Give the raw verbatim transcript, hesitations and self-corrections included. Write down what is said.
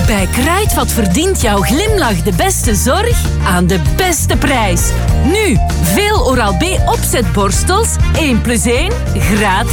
Bij Kruidvat verdient jouw glimlach de beste zorg aan de beste prijs. Nu, veel Oral-B opzetborstels, één plus één, gratis.